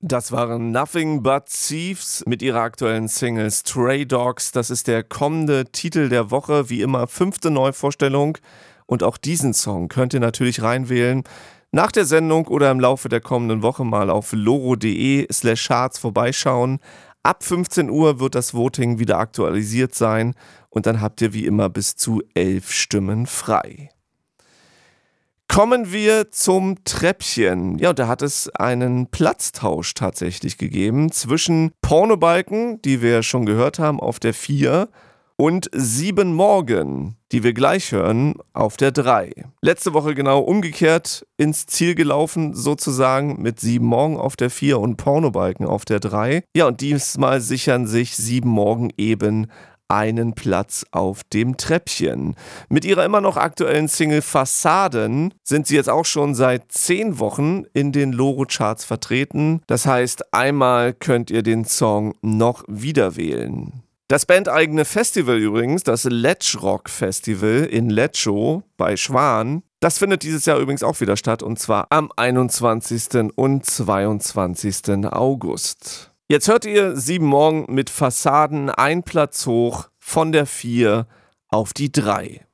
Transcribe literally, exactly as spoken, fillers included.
Das waren Nothing But Thieves mit ihrer aktuellen Single Stray Dogs. Das ist der kommende Titel der Woche, wie immer fünfte Neuvorstellung. Und auch diesen Song könnt ihr natürlich reinwählen. Nach der Sendung oder im Laufe der kommenden Woche mal auf loro.de slash charts vorbeischauen. Ab fünfzehn Uhr wird das Voting wieder aktualisiert sein und dann habt ihr wie immer bis zu elf Stimmen frei. Kommen wir zum Treppchen. Ja, und da hat es einen Platztausch tatsächlich gegeben zwischen Pornobalken, die wir schon gehört haben, auf der vier und Sieben Morgen, die wir gleich hören, auf der drei. Letzte Woche genau umgekehrt ins Ziel gelaufen, sozusagen mit Sieben Morgen auf der vier und Pornobalken auf der drei. Ja, und diesmal sichern sich Sieben Morgen eben einen Platz auf dem Treppchen. Mit ihrer immer noch aktuellen Single Fassaden sind sie jetzt auch schon seit zehn Wochen in den Loro-Charts vertreten. Das heißt, einmal könnt ihr den Song noch wieder wählen. Das bandeigene Festival übrigens, das Letsch Rock Festival in Letschow bei Schwan, das findet dieses Jahr übrigens auch wieder statt und zwar am einundzwanzigsten und zweiundzwanzigsten August. Jetzt hört ihr Sieben Morgen mit Fassaden, ein Platz hoch von der vier auf die drei.